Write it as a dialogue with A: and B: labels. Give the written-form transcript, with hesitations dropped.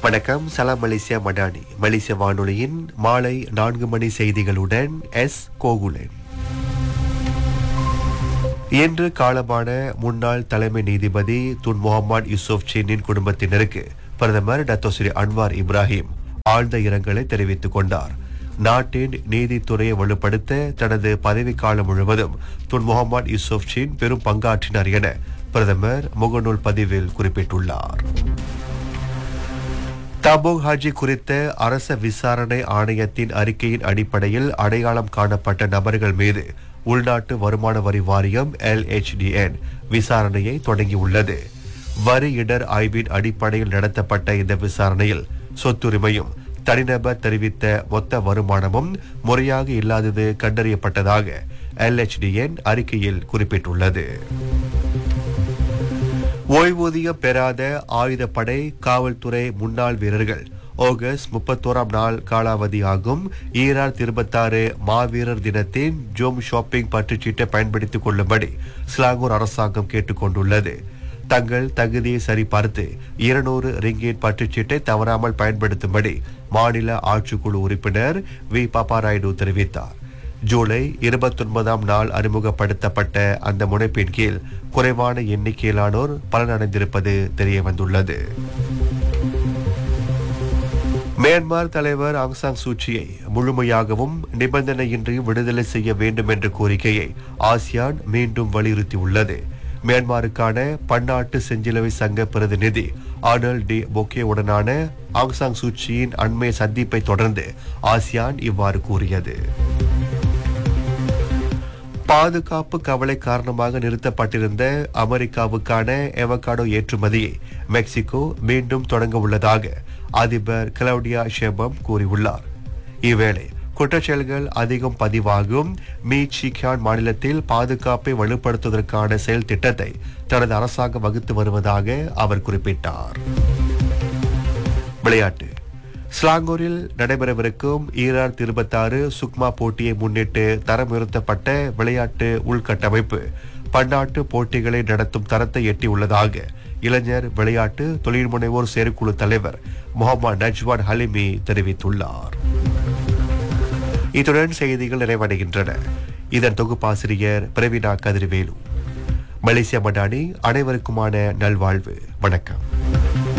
A: வணக்கம். சலாம் மலேசியா மடானி மலேசிய வானொலியின் மாலை 4 மணி செய்திகளுடன் எஸ் கோகுலன். இன்று காலமான முன்னாள் தலைமை நீதிபதி துன் முகமது யூசுப் சீனின் குடும்பத்தினருக்கு பிரதமர் டத்தோஸ்ரீ அன்வார் இப்ராஹிம் ஆழ்ந்த இரங்கலை தெரிவித்துக் கொண்டார். நாட்டின் நீதித்துறையை வலுப்படுத்த தனது பதவிக்காலம் முழுவதும் துன் முகமது யூசுப் சீன் பெரும் பங்காற்றினார் என பிரதமர் முகநூல் பதிவில் குறிப்பிட்டுள்ளார். தபோக் ஹாஜி குறித்த அரச விசாரணை ஆணையத்தின் அறிக்கையின் அடிப்படையில் அடையாளம் காணப்பட்ட நபர்கள் மீது உள்நாட்டு வருமான வரி வாரியம் LHDN விசாரணையை தொடங்கியுள்ளது. வரி இடர் ஆய்வின் அடிப்படையில் நடத்தப்பட்ட இந்த விசாரணையில் சொத்துரிமையும் தனிநபர் தெரிவித்த மொத்த வருமானமும் முறையாக இல்லாதது கண்டறியப்பட்டதாக LHDN அறிக்கையில் குறிப்பிட்டுள்ளது. ஓய்வூதியம் பெறாத ஆயுதப்படை காவல்துறை முன்னாள் வீரர்கள் ஆகஸ்ட் 31ஆம் நாள் காலாவதியாகும் 2026 மாவீரர் தினத்தின் ஜோம் ஷாப்பிங் பற்றுச்சீட்டை பயன்படுத்திக் கொள்ளும்படி ஸ்லாங்கூர் அரசாங்கம் கேட்டுக் கொண்டுள்ளது. தங்கள் தகுதியை சரிபார்த்து 200 ரிங்கேட் பற்றுச்சீட்டை தவறாமல் பயன்படுத்தும்படி மாநில ஆட்சிக்குழு உறுப்பினர் வி பாப்பாராயுடு தெரிவித்தார். ஜூலை 29ஆம் நாள் அறிமுகப்படுத்தப்பட்ட அந்த முனைப்பின் கீழ் குறைவான எண்ணிக்கையிலானோர் பலனடைந்திருப்பது தெரியவந்துள்ளது. மியான்மர் தலைவர் ஆங் சான் சூச்சியை முழுமையாகவும் நிபந்தனையின்றி விடுதலை செய்ய வேண்டும் என்ற கோரிக்கையை ஆசியான் மீண்டும் வலியுறுத்தியுள்ளது. மியான்மருக்கான பன்னாட்டு செஞ்சிலுவை சங்க பிரதிநிதி ஆர்னல்ட் டி பொக்கேவுடனான ஆங் சான் சூச்சியின் அண்மை சந்திப்பை தொடர்ந்து ஆசியான் இவ்வாறு கூறியது. பாதுகாப்பு கவலை காரணமாக நிறுத்தப்பட்டிருந்த அமெரிக்காவுக்கான எவகாடோ ஏற்றுமதியை மெக்சிகோ மீண்டும் தொடங்க உள்ளதாக அதிபர் கிளவுடியா ஷெபம் கூறியுள்ளார். இவ்வேளை குற்றச்செயல்கள் அதிகம் பதிவாகும் மீச்சிகான் மாநிலத்தில் பாதுகாப்பை வலுப்படுத்துவதற்கான செயல் திட்டத்தை தனது அரசாங்கம் வகுத்து வருவதாக அவர் குறிப்பிட்டார். விளையாட்டு. ஸ்லாங்கூரில் நடைபெறவிருக்கும் 2026 சுக்மா போட்டியை முன்னிட்டு தரம் உயர்த்தப்பட்ட விளையாட்டு உள்கட்டமைப்பு பன்னாட்டு போட்டிகளை நடத்தும் தரத்தை எட்டியுள்ளதாக இளைஞர் விளையாட்டு தொழில்முனைவோர் செயற்குழு தலைவர் முகமது நஜ்வான் ஹலிமி தெரிவித்துள்ளார். இத்துடன் செய்திகள் நிறைவடைகின்றன. இதன் தொகுப்பாசிரியர் பிரவீனா கதிர்வேலு. மலேசியா மடானி அனைவருக்குமான நல்வாழ்வு. வணக்கம்.